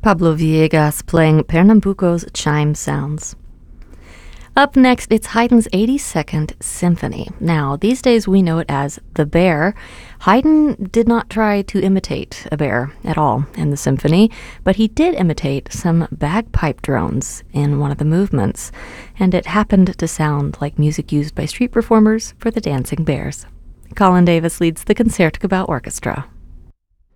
Pablo Villegas playing Pernambuco's chime sounds. Up next, it's Haydn's 82nd Symphony. Now, these days we know it as the bear. Haydn did not try to imitate a bear at all in the symphony, but he did imitate some bagpipe drones in one of the movements, and it happened to sound like music used by street performers for the dancing bears. Colin Davis leads the Concertgebouw Orchestra.